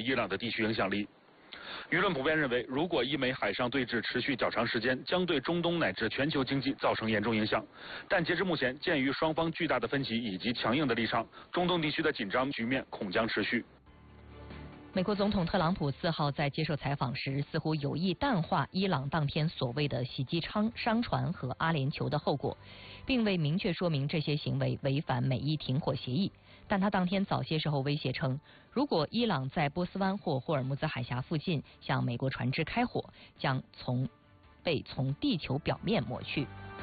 伊朗的地区影响力。舆论普遍认为，如果伊美海上对峙持续较长时间，将对中东乃至全球经济造成严重影响。但截至目前，鉴于双方巨大的分歧以及强硬的立场，中东地区的紧张局面恐将持续。 美国总统特朗普4号在接受采访时，似乎有意淡化伊朗当天所谓的袭击商船和阿联酋的后果，并未明确说明这些行为违反美伊停火协议。但他当天早些时候威胁称，如果伊朗在波斯湾或霍尔木兹海峡附近向美国船只开火，将被从地球表面抹去。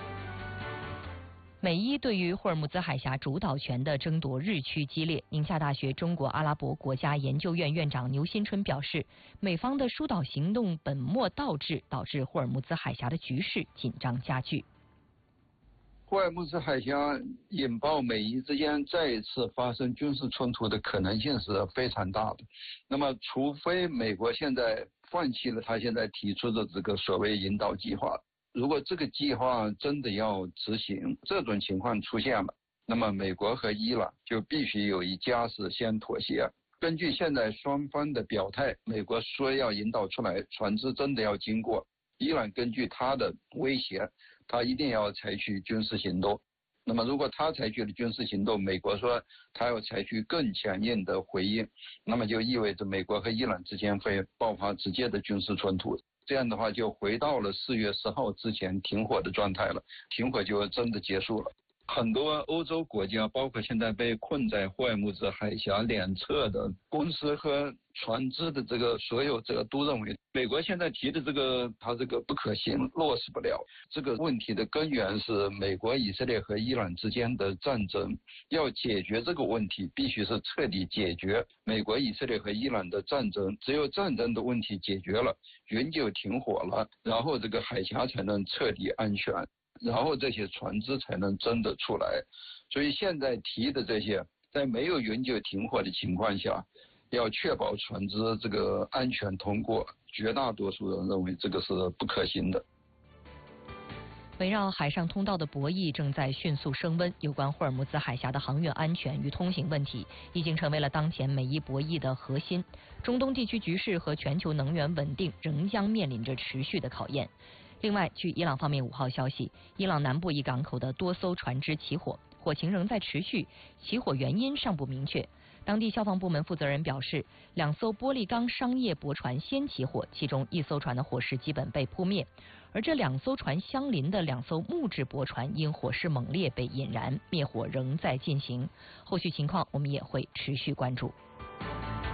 美伊对于霍尔木兹海峡主导权的争夺日趋激烈。宁夏大学中国阿拉伯国家研究院院长牛新春表示，美方的疏导行动本末倒置，导致霍尔木兹海峡的局势紧张加剧。 霍尔木兹海峡引爆美伊之间再一次发生军事冲突的可能性是非常大的。那么，除非美国现在放弃了他现在提出的这个所谓引导计划，如果这个计划真的要执行，这种情况出现了，那么美国和伊朗就必须有一家是先妥协。根据现在双方的表态，美国说要引导出来，船只真的要经过，伊朗根据他的威胁，他一定要采取军事行动。那么如果他采取了军事行动，美国说他要采取更强硬的回应，那么就意味着美国和伊朗之间会爆发直接的军事冲突。这样的话就回到了4月10号之前停火的状态了，停火就真的结束了。很多欧洲国家，包括现在被困在霍尔木兹海峡两侧的公司和船只的所有都认为，美国现在提的它不可行，落实不了。这个问题的根源是美国、以色列和伊朗之间的战争。要解决这个问题，必须是彻底解决美国、以色列和伊朗的战争。只有战争的问题解决了，永久停火了，然后这个海峡才能彻底安全。然后这些船只才能真的出来。所以现在提的这些，在没有永久停火的情况下，要确保船只安全通过，绝大多数人认为这个是不可行的。 围绕海上通道的博弈正在迅速升温，有关霍尔木兹海峡的航运安全与通行问题已经成为了当前美伊博弈的核心。中东地区局势和全球能源稳定仍将面临着持续的考验。另外，据伊朗方面5号消息，伊朗南部一港口的多艘船只起火，火情仍在持续，起火原因尚不明确。当地消防部门负责人表示，2艘玻璃钢商业驳船先起火，其中1艘船的火势基本被扑灭，而这2艘船相邻的2艘木质驳船因火势猛烈被引燃，灭火仍在进行。后续情况我们也会持续关注。